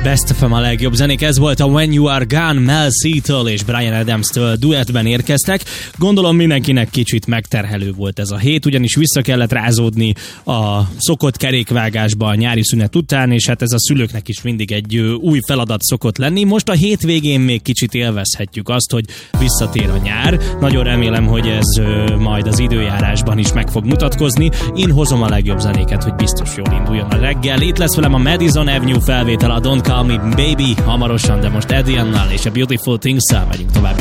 Best of a legjobb zenék, ez volt a When You Are Gone, Mel C-től és Bryan Adams-től duettben érkeztek. Gondolom mindenkinek kicsit megterhelő volt ez a hét, ugyanis vissza kellett rázódni a szokott kerékvágásba a nyári szünet után, és hát ez a szülőknek is mindig egy új feladat szokott lenni. Most a hétvégén még kicsit élvezhetjük azt, hogy visszatér a nyár. Nagyon remélem, hogy ez majd az időjárásban is meg fog mutatkozni. Én hozom a legjobb zenéket, hogy biztos jól induljon a reggel. Itt lesz velem a Madison Avenue felvétel, a Don't Call Me Baby hamarosan, de most Eddie Annal és a Beautiful Things-szel megyünk tovább.